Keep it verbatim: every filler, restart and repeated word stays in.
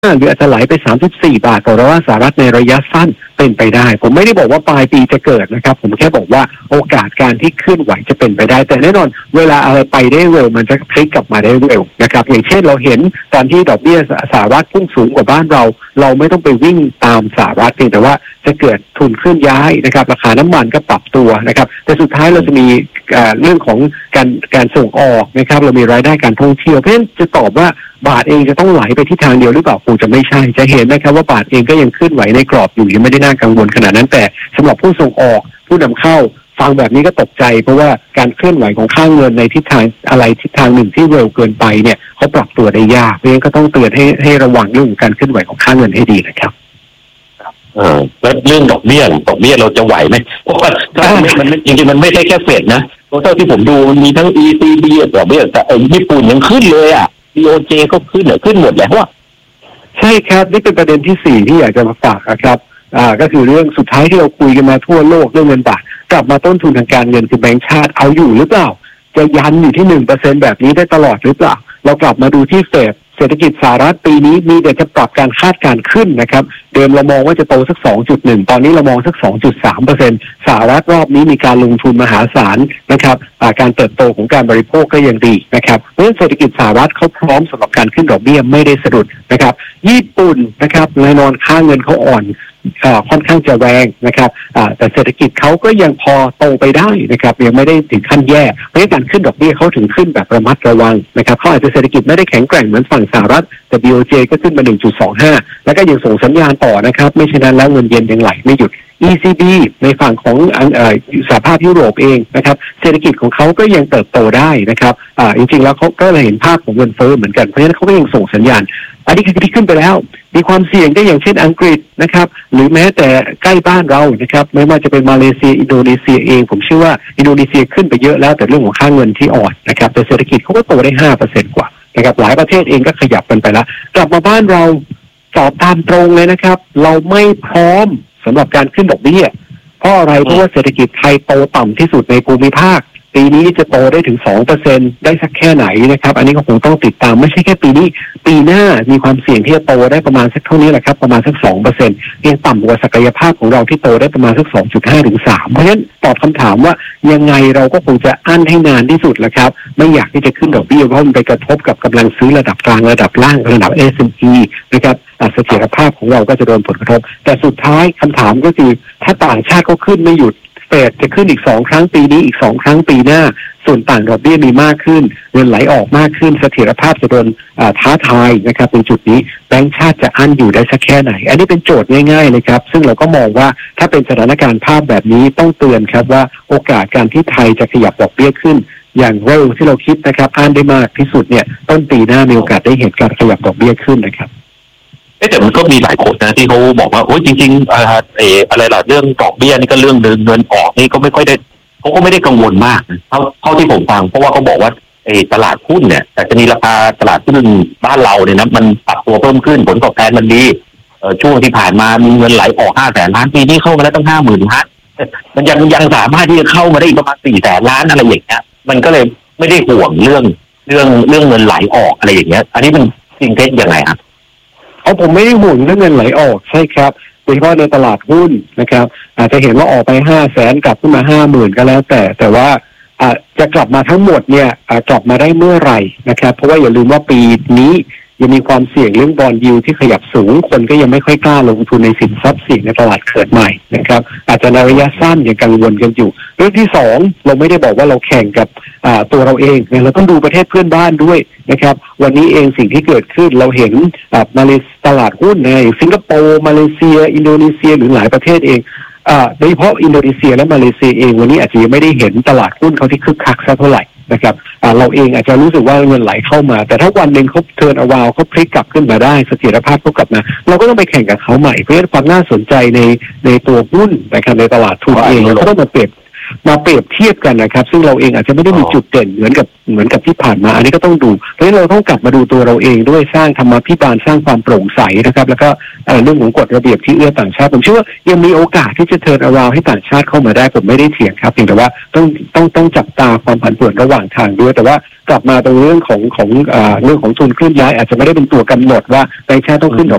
หรืออาจจะไหลไปสามสิบสี่บาทต่อดอลลาร์สหรัฐในระยะสั้นเป็นไปได้ผมไม่ได้บอกว่าปลายปีจะเกิดนะครับผมแค่บอกว่าโอกาสการที่เคลื่อนไหวจะเป็นไปได้แต่แน่นอนเวลาอะไรไปได้เร็วมันจะพลิกกลับมาได้เร็วนะครับอย่างเช่นเราเห็นตอนที่ดอกเบี้ยสหรัฐพุ่งสูงกว่าบ้านเราเราไม่ต้องไปวิ่งตามสหรัฐเพียงแต่ว่าจะเกิดทุนเคลื่อนย้ายนะครับราคาน้ำมันก็ปรับตัวนะครับแต่สุดท้ายเราจะมีเรื่องของการการส่งออกนะครับเรามีรายได้การท่องเที่ยวเพราะฉะนั้นจะตอบว่าบาทเองจะต้องไหลไปที่ทางเดียวหรือเปล่าคงจะไม่ใช่จะเห็นนะครับว่าบาทเองก็ยังเคลื่อนไหวในกรอบอยู่ยังไม่ได้น่ากังวลขนาดนั้นแต่สำหรับผู้ส่งออกผู้นำเข้าฟังแบบนี้ก็ตกใจเพราะว่าการเคลื่อนไหวของค่าเงินในทิศทางอะไรทิศทางหนึ่งที่เร็วเกินไปเนี่ยเขาปรับตัวได้ยากเพราะฉะนั้นก็ต้องเตือนให้ให้ระวังเรื่องการเคลื่อนไหวของค่าเงินให้ดีนะครับเออแล้วเรื่องดอกเบี้ยดอกเบี้ยเราจะไหวไหมเพราะว่าถ้ามันจริงๆมันไม่ใช่แค่เฟดนะเพราะเท่าที่ผมดูมีทั้ง อี ซี บี ดอกเบี้ยแต่ญี่ปุ่นยังขึ้นเลยอ่ะ บี โอ เจ ก็ขึ้นเหรอขึ้นหมดแล้วว่าใช่ครับนี่เป็นประเด็นที่สี่ที่อยากจะมาฝากครับอ่าก็คือเรื่องสุดท้ายที่เราคุยกันมาทั่วโลกเรื่องเงินบาทกลับมาต้นทุนทางการเงินคือแบงก์ชาติเอาอยู่หรือเปล่าจะยันอยู่ที่หนึ่งเปอร์เซ็นต์แบบนี้ได้ตลอดหรือเปล่าเรากลับมาดูที่เฟดเศรษฐกิจสหรัฐปีนี้มีแต่จะปรับการคาดการขึ้นนะครับเดิมเรามองว่าจะโตสัก สองจุดหนึ่ง ตอนนี้เรามองสัก สองจุดสามเปอร์เซ็นต์ สหรัฐรอบนี้มีการลงทุนมหาศาลนะครับการเติบโตของการบริโภคก็ยังดีนะครับเพราะฉะนั้นเศรษฐกิจสหรัฐเขาพร้อมสำหรับการขึ้นดอกเบี้ยไม่ได้สะดุดนะครับญี่ปุ่นนะครับแน่นอนค่าเงินเขาอ่อนค่อนข้างจะแรงนะครับแต่เศรษฐกิจเขาก็ยังพอโตไปได้นะครับยังไม่ได้ถึงขั้นแย่เพราะฉะนั้นการขึ้นดอกเบี้ยเขาถึงขึ้นแบบระมัดระวังนะครับเขาอาจจะเศรษฐกิจไม่ได้แข็งแกร่งเหมือนฝั่งสหรัฐแต่ บี โอ เจ ก็ขึ้นมา หนึ่งจุดสองห้า แล้วก็ยังส่งสัญญาณต่อนะครับไม่เช่นนั้นแล้วเงินเยนยังไหลไม่หยุด อี ซี บี ในฝั่งของสหภาพยุโรปเองนะครับเศรษฐกิจของเขาก็ยังเติบโตได้นะครับอ่าจริงๆแล้วเขาก็เห็นภาพของเงินเฟ้อเหมือนกันเพราะฉะนั้นเขาก็ยังส่งสัญญาณอันนี้คือที่ขึ้นไปแล้วมีความเสี่ยงได้อย่างเช่นอังกฤษนะครับหรือแม้แต่ใกล้บ้านเรานะครับไม่ว่าจะเป็นมาเลเซียอินโดนีเซียเองผมเชื่อว่าอินโดนีเซียขึ้นไปเยอะแล้วแต่เรื่องของค่าเงินที่อ่อนนะครับแต่เศรษฐกิจเขาก็โตได้ ห้าเปอร์เซ็นต์ กว่านะครับหลายประเทศเองก็ขยับกันไปแล้วกลับมาบ้านเราตอบตามตรงเลยนะครับเราไม่พร้อมสำหรับการขึ้นดอกเบี้ยเพราะอะไรเพราะว่าเศรษฐกิจไทยโตต่ำที่สุดในภูมิภาคปีนี้จะโตได้ถึง สองเปอร์เซ็นต์ ได้สักแค่ไหนนะครับอันนี้ก็คงต้องติดตามไม่ใช่แค่ปีนี้ปีหน้ามีความเสี่ยงที่จะโตได้ประมาณสักเท่านี้แหละครับประมาณสัก สองเปอร์เซ็นต์ ยังต่ำกว่าศักยภาพของเราที่โตได้ประมาณสัก สองจุดห้า ถึง สาม เพราะฉะนั้นตอบคำถามว่ายังไงเราก็คงจะอั้นให้นานที่สุดแหละครับไม่อยากที่จะขึ้นดอกเบี้ยเพราะมันไปกระทบกับกำลังซื้อระดับกลางระดับล่างระดับ เอส แอนด์ พี นะครับเสถียรภาพของเราก็จะโดนผลกระทบแต่สุดท้ายคำถามก็คือถ้าต่างชาติก็ขึ้นไม่หยุดเฟดจะขึ้นอีกสองครั้งปีนี้อีกสองครั้งปีหน้าส่วนต่างดอกเบี้ยมีมากขึ้นเงินไหลออกมากขึ้นเสถียรภาพจะโดนท้าทายนะครับในจุดนี้แบงก์ชาติจะอั้นอยู่ได้สักแค่ไหนอันนี้เป็นโจทย์ง่ายๆเลยครับซึ่งเราก็มองว่าถ้าเป็นสถานการณ์ภาพแบบนี้ต้องเตือนครับว่าโอกาสการที่ไทยจะขยับดอกเบี้ยขึ้นอย่างเร็วที่เราคิดนะครับอั้นได้มากที่สุดเนี่ยต้นปีหน้ามีโอกาสได้เห็นการขยับดอกเบี้ยขึ้นนะครับแต่มันก็มีหลายคนนะที่เขาบอกว่าโอ้ยจริงๆอะไรเอออะไรล่ะเรื่องดอกเบี้ยนี่ก็เรื่องเดินเงินออกนี่ก็ไม่ค่อยได้เขาก็ไม่ได้กังวลมากเท่าเท่าที่ผมฟังเพราะว่าเขาบอกว่าไอ้ตลาดหุ้นเนี่ยแต่จะมีราคาตลาดหุ้นบ้านเราเนี่ยนะมันปรับตัวเพิ่มขึ้นผลตอบแทนมันดีเออช่วงที่ผ่านมามีเงินไหลออกห้าแสนล้านปีนี้เข้ามาแล้วตั้งห้าหมื่นล้านมันยังยังสามารถที่จะเข้ามาได้อีกประมาณสี่แสนล้านอะไรอย่างเงี้ยมันก็เลยไม่ได้ห่วงเรื่องเรื่องเรื่องเงินไหลออกอะไรอย่างเงี้ยอันนี้มันจริงเท็จยังไงครับเอาผมไม่ได้ห่วงเรื่องเงินไหลออกใช่ครับโดยเฉพาะในตลาดหุ้นนะครับอาจจะเห็นว่าออกไปห้าแสนกลับขึ้นมาห้าหมื่นก็แล้วแต่แต่ว่าอาจจะกลับมาทั้งหมดเนี่ยกลับมาได้เมื่อไหร่นะครับเพราะว่าอย่าลืมว่าปีนี้ยังมีความเสี่ยงเรื่องบอนด์ยิลด์ที่ขยับสูงคนก็ยังไม่ค่อยกล้าลงทุนในสินทรัพย์เสี่ยงในตลาดเกิดใหม่นะครับอาจจะในระยะสั้นยังกังวลกันอยู่เรื่องที่สองเราไม่ได้บอกว่าเราแข่งกับตัวเราเองเราต้องดูประเทศเพื่อนบ้านด้วยนะครับวันนี้เองสิ่งที่เกิดขึ้นเราเห็นมาเลเซียตลาดหุ้นในสิงคโปร์มาเลเซียอินโดนีเซียหรือหลายประเทศเองโดยเฉพาะอินโดนีเซียและมาเลเซียเองวันนี้อาจจะยังไม่ได้เห็นตลาดหุ้นเขาที่คึกคักสักเท่าไหร่นะครับเราเองอาจจะรู้สึกว่าเงินไหลเข้ามาแต่ถ้าวันหนึ่งเขาเทิร์นเอาวาวเขาพลิกกลับขึ้นมาได้เสถียรภาพเขากลับมาเราก็ต้องไปแข่งกับเขาใหม่เพราะฉะนั้นความน่าสนใจในในตัวหุ้นนะครับในตลาดทุนเองเราก็ต้องมาเปรียบมาเปรียบเทียบกันนะครับซึ่งเราเองอาจจะไม่ได้มีจุดเด่นเหมือนกับเหมือนกับที่ผ่านมาอันนี้ก็ต้องดูเพราะฉะนั้นเราต้องกลับมาดูตัวเราเองด้วยสร้างธรรมาภิบาลสร้างความโปร่งใสนะครับแล้วก็เรื่องของกฎระเบียบที่เอื้อต่างชาติผมเชื่อว่ายังมีโอกาสที่จะเทิร์นอราวให้ต่างชาติเข้ามาได้ผมไม่ได้เถียงครับเพียงแต่ว่าต้องต้องต้องจับตาความผันผวนระหว่างทางด้วยแต่ว่ากลับมาตรงเรื่องของของเรื่องของทุนเคลื่อนย้ายอาจจะไม่ได้เป็นตัวกำหนดว่าต่างชาติต้องขึ้นดอก